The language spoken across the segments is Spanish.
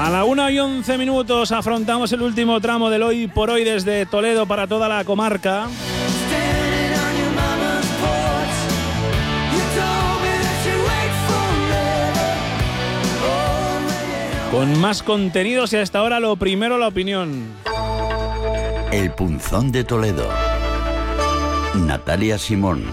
A la 1:11 afrontamos el último tramo del Hoy por Hoy desde Toledo para toda la comarca. Con más contenidos y hasta ahora lo primero, la opinión. El Punzón de Toledo. Natalia Simón.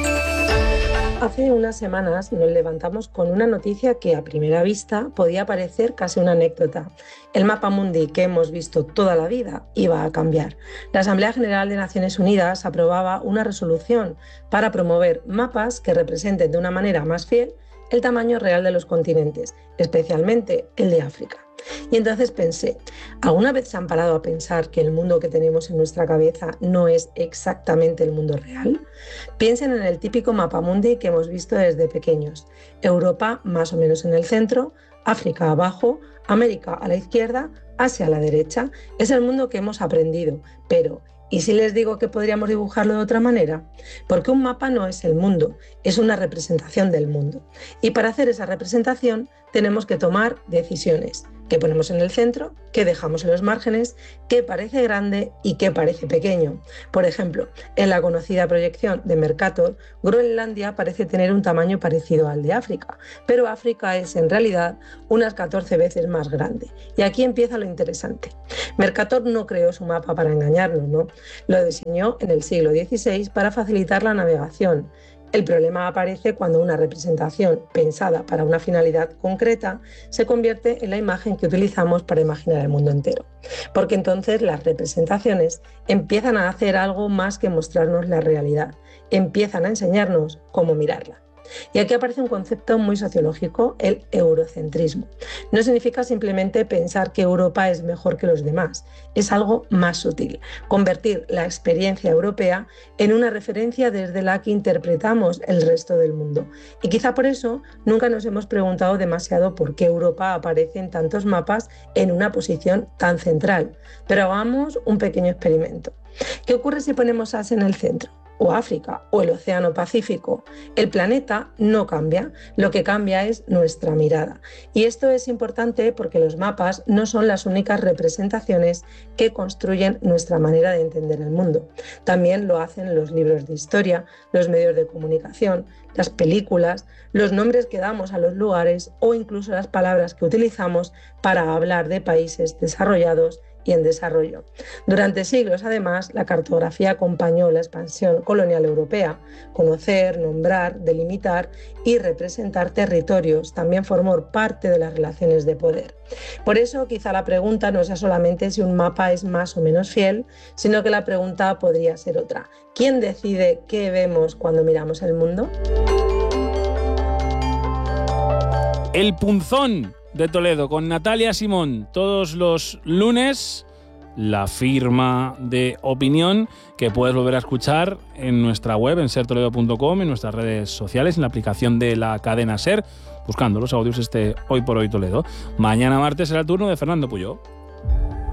Hace unas semanas nos levantamos con una noticia que a primera vista podía parecer casi una anécdota. El mapa mundi que hemos visto toda la vida iba a cambiar. La Asamblea General de Naciones Unidas aprobaba una resolución para promover mapas que representen de una manera más fiel el tamaño real de los continentes, especialmente el de África. Y entonces pensé, ¿alguna vez se han parado a pensar que el mundo que tenemos en nuestra cabeza no es exactamente el mundo real? Piensen en el típico mapamundi que hemos visto desde pequeños. Europa más o menos en el centro, África abajo, América a la izquierda, Asia a la derecha. Es el mundo que hemos aprendido, pero ¿y si les digo que podríamos dibujarlo de otra manera? Porque un mapa no es el mundo, es una representación del mundo. Y para hacer esa representación tenemos que tomar decisiones. ¿Qué ponemos en el centro? ¿Qué dejamos en los márgenes? ¿Qué parece grande y qué parece pequeño? Por ejemplo, en la conocida proyección de Mercator, Groenlandia parece tener un tamaño parecido al de África, pero África es en realidad unas 14 veces más grande. Y aquí empieza lo interesante. Mercator no creó su mapa para engañarnos, ¿no? Lo diseñó en el siglo XVI para facilitar la navegación. El problema aparece cuando una representación pensada para una finalidad concreta se convierte en la imagen que utilizamos para imaginar el mundo entero. Porque entonces las representaciones empiezan a hacer algo más que mostrarnos la realidad, empiezan a enseñarnos cómo mirarla. Y aquí aparece un concepto muy sociológico, el eurocentrismo. No significa simplemente pensar que Europa es mejor que los demás, es algo más sutil, convertir la experiencia europea en una referencia desde la que interpretamos el resto del mundo. Y quizá por eso nunca nos hemos preguntado demasiado por qué Europa aparece en tantos mapas en una posición tan central. Pero hagamos un pequeño experimento. ¿Qué ocurre si ponemos Asia en el centro? O África, o el Océano Pacífico. El planeta no cambia, lo que cambia es nuestra mirada. Y esto es importante porque los mapas no son las únicas representaciones que construyen nuestra manera de entender el mundo. También lo hacen los libros de historia, los medios de comunicación, las películas, los nombres que damos a los lugares o incluso las palabras que utilizamos para hablar de países desarrollados y en desarrollo. Durante siglos, además, la cartografía acompañó la expansión colonial europea. Conocer, nombrar, delimitar y representar territorios también formó parte de las relaciones de poder. Por eso, quizá la pregunta no sea solamente si un mapa es más o menos fiel, sino que la pregunta podría ser otra. ¿Quién decide qué vemos cuando miramos el mundo? El Punzón de Toledo con Natalia Simón todos los lunes, la firma de opinión que puedes volver a escuchar en nuestra web, en sertoledo.com, en nuestras redes sociales, en la aplicación de la cadena SER, buscando los audios Hoy por Hoy Toledo. Mañana martes será el turno de Fernando Puyó.